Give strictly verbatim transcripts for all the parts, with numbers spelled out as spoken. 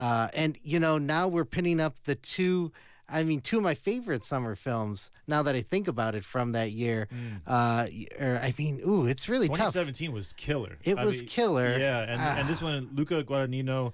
Uh, and, you know, now we're pinning up the two, I mean, two of my favorite summer films, now that I think about it, from that year. Mm. Uh, or, I mean, ooh, it's really tough. twenty seventeen was killer. It I was mean, killer. Yeah, and, Ah. and this one, Luca Guadagnino,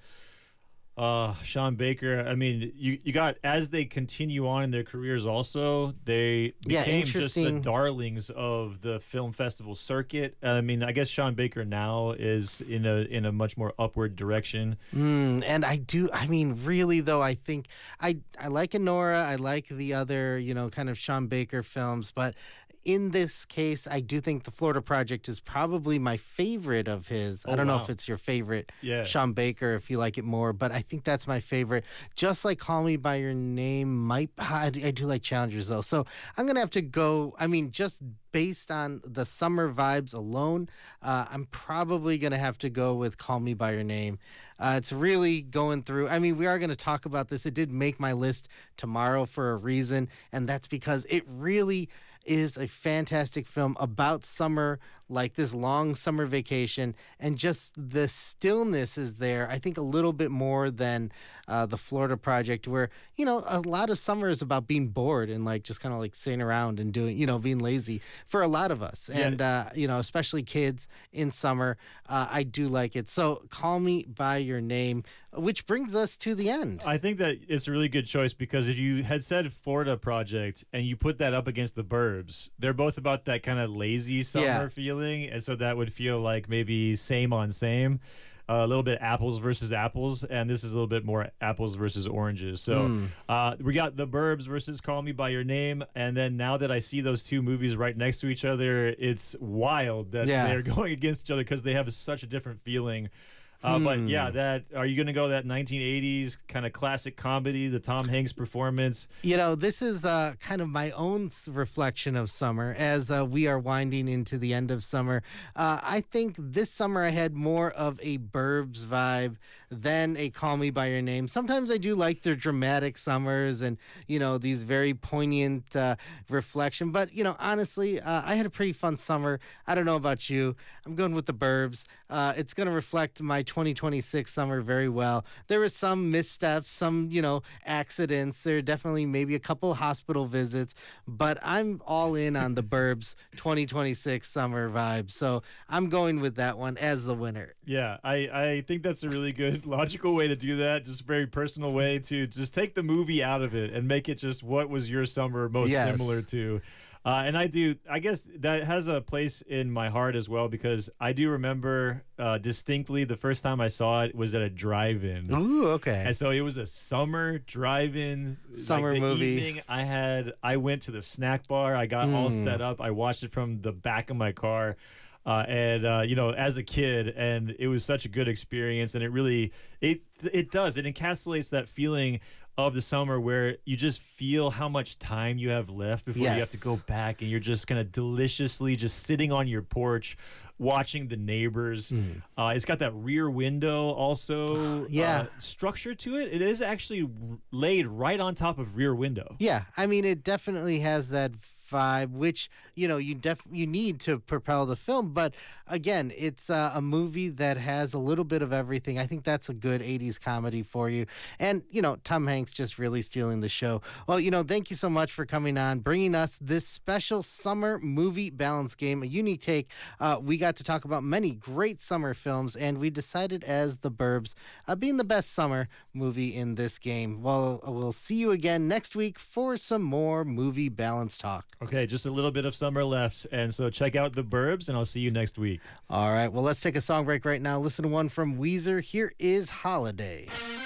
uh, Sean Baker. I mean, you, you got, as they continue on in their careers also, they Yeah, became just the interesting. darlings of the film festival circuit. I mean, I guess Sean Baker now is in a in a much more upward direction. Mm, and I do, I mean, really, though, I think I, I like Anora. I like the other, you know, kind of Sean Baker films. But in this case, I do think The Florida Project is probably my favorite of his. I Oh, don't know wow. if it's your favorite, Yeah. Sean Baker, if you like it more, but I think that's my favorite. Just like Call Me By Your Name might, I do I do like Challengers, though. So I'm going to have to go, I mean, just based on the summer vibes alone, uh, I'm probably going to have to go with Call Me By Your Name. Uh, it's really going through. I mean, we are going to talk about this. It did make my list tomorrow for a reason, and that's because it really is a fantastic film about summer, like this long summer vacation, and just the stillness is there. I think a little bit more than uh, the Florida Project, where, you know, a lot of summer is about being bored and like just kind of like sitting around and doing, you know, being lazy for a lot of us. Yeah. And, uh, you know, especially kids in summer. Uh, I do like it. So Call Me By Your Name, which brings us to the end. I think that it's a really good choice because if you had said Florida Project and you put that up against the Burbs, they're both about that kind of lazy summer Yeah. feeling, and so that would feel like maybe same on same. Uh, a little bit apples versus apples, and this is a little bit more apples versus oranges. So Mm. uh, we got The Burbs versus Call Me By Your Name, and then now that I see those two movies right next to each other, it's wild that Yeah. they're going against each other because they have such a different feeling. Uh, But Hmm. yeah, that are you going to go that nineteen eighties kind of classic comedy, the Tom Hanks performance? You know, this is uh, kind of my own s- reflection of summer as uh, we are winding into the end of summer. Uh, I think this summer I had more of a Burbs vibe than a Call Me By Your Name. Sometimes I do like their dramatic summers and, you know, these very poignant uh, reflection. But, you know, honestly, uh, I had a pretty fun summer. I don't know about you. I'm going with the Burbs. Uh, it's going to reflect my twenty twenty-six summer very well. There were some missteps, some, you know, accidents. There are definitely maybe a couple hospital visits, but I'm all in on the Burbs twenty twenty-six summer vibe. So I'm going with that one as the winner. Yeah, I, I think that's a really good logical way to do that. Just a very personal way to just take the movie out of it and make it just what was your summer most Yes. similar to. Uh, and I do, I guess that has a place in my heart as well because I do remember uh, distinctly the first time I saw it was at a drive-in. Ooh, okay. And so it was a summer drive-in Summer like the movie. Evening, I had I went to the snack bar. I got all Mm. set up. I watched it from the back of my car, uh, and uh, you know, as a kid, and it was such a good experience. And it really it it does it encapsulates that feeling of the summer where you just feel how much time you have left before you have to Yes. go back, and you're just kind of deliciously just sitting on your porch watching the neighbors. Mm. Uh, it's got that rear window also Yeah. uh, structure to it. It is actually r- laid right on top of Rear Window. Yeah, I mean, it definitely has that vibe, which, you know, you def you need to propel the film. But again, it's uh, a movie that has a little bit of everything. I think that's a good eighties comedy for you. And, you know, Tom Hanks just really stealing the show. Well, you know, thank you so much for coming on, bringing us this special summer movie balance game, a unique take. Uh, we got to talk about many great summer films, and we decided as The Burbs uh, being the best summer movie in this game. Well, we'll see you again next week for some more movie balance talk. Okay, just a little bit of summer left. And so check out The Burbs, and I'll see you next week. All right, well, let's take a song break right now. Listen to one from Weezer. Here is Holiday.